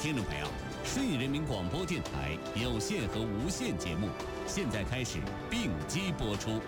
听众朋友，顺义人民广播电台有线和无线节目现在开始并机播出。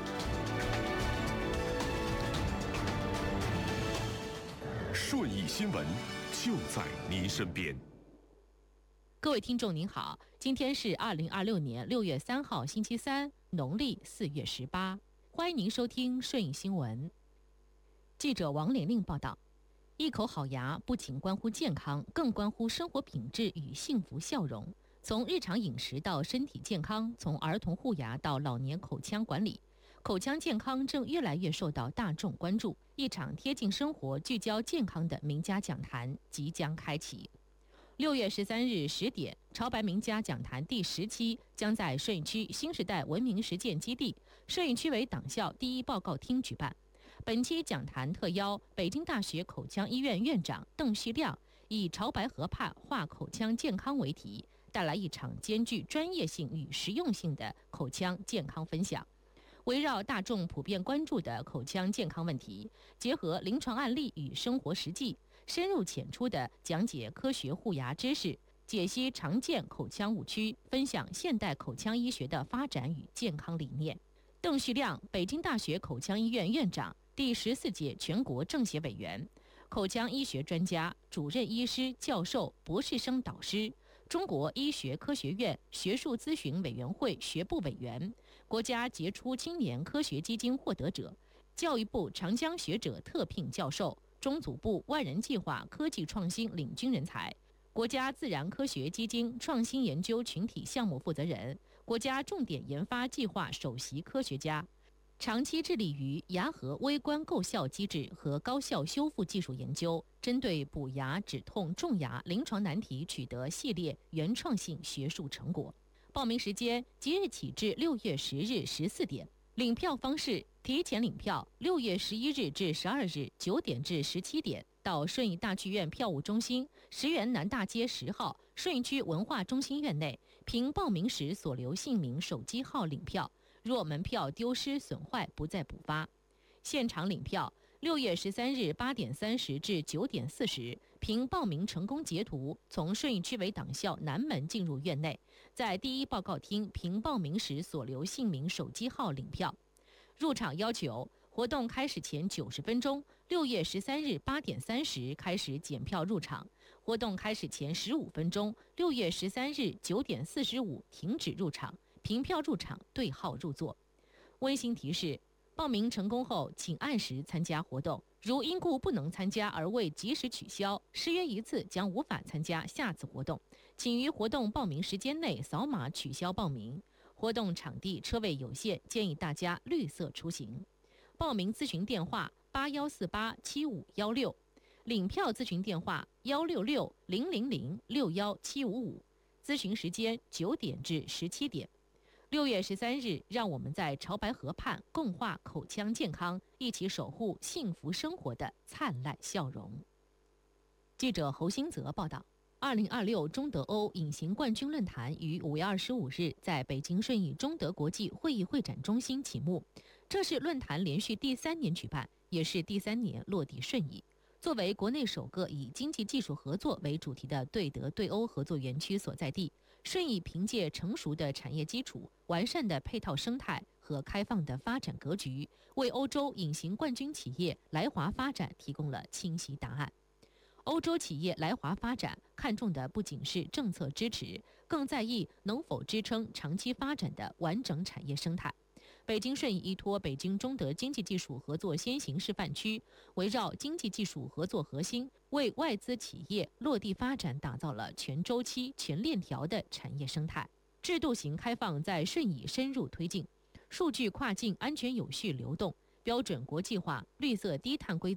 顺义新闻就在您身边。 各位听众您好，今天是2026年6月3号星期三，农历4月18，欢迎您收听顺义新闻。记者王玲玲报道，一口好牙不仅关乎健康，更关乎生活品质与幸福笑容。从日常饮食到身体健康，从儿童护牙到老年口腔管理，口腔健康正越来越受到大众关注。一场贴近生活、聚焦健康的名家讲坛即将开启。6月13日10点，潮白名家讲坛第10期将在顺义区新时代文明实践基地顺义区委党校第一报告厅举办。本期讲坛特邀北京大学口腔医院院长邓旭亮，以潮白河畔话口腔健康为题，带来一场兼具专业性与实用性的口腔健康分享。围绕大众普遍关注的口腔健康问题，结合临床案例与生活实际，深入浅出地讲解科学护牙知识，解析常见口腔误区，分享现代口腔医学的发展与健康理念。邓旭亮，北京大学口腔医院院长，第14届全国政协委员，口腔医学专家、主任医师、教授、博士生导师，中国医学科学院学术咨询委员会学部委员，国家杰出青年科学基金获得者，教育部长江学者特聘教授，中组部万人计划科技创新领军人才，国家自然科学基金创新研究群体项目负责人，国家重点研发计划首席科学家，长期致力于牙颌微观构效机制和高效修复技术研究，针对补牙、止痛、种牙临床难题取得系列原创性学术成果。报名时间即日起至6月10日14点，领票方式提前领票，6月11日至12日9点至17点到顺义大剧院票务中心石园南大街10号顺义区文化中心院内，凭报名时所留姓名、手机号领票，若门票丢失损坏不再补发。现场领票，6月13日8点30至9点40，凭报名成功截图，从顺义区委党校南门进入院内，在第一报告厅凭报名时所留姓名、手机号领票。入场要求：活动开始前90分钟，6月13日8点30开始检票入场；活动开始前15分钟，6月13日9点45停止入场，凭票入场，对号入座。温馨提示：报名成功后，请按时参加活动。如因故不能参加而未及时取消，失约一次将无法参加下次活动，请于活动报名时间内扫码取消报名。活动场地车位有限，建议大家绿色出行。报名咨询电话81487516，领票咨询电话16600061755，咨询时间9点至17点。6月13日，让我们在潮白河畔共话口腔健康，一起守护幸福生活的灿烂笑容。记者侯新泽报道，2026中德欧隐形冠军论坛于5月25日在北京顺义中德国际会议会展中心启幕。这是论坛连续第3年举办，也是第3年落地顺义。作为国内首个以经济技术合作为主题的对德对欧合作园区所在地，顺义凭借成熟的产业基础、完善的配套生态和开放的发展格局，为欧洲隐形冠军企业来华发展提供了清晰答案。欧洲企业来华发展看重的不仅是政策支持，更在意能否支撑长期发展的完整产业生态。北京顺义依托北京中德经济技术合作先行示范区，围绕经济技术合作核心，为外资企业落地发展打造了全周期、全链条的产业生态。制度型开放在顺义深入推进，数据跨境安全有序流动，标准国际化、绿色低碳规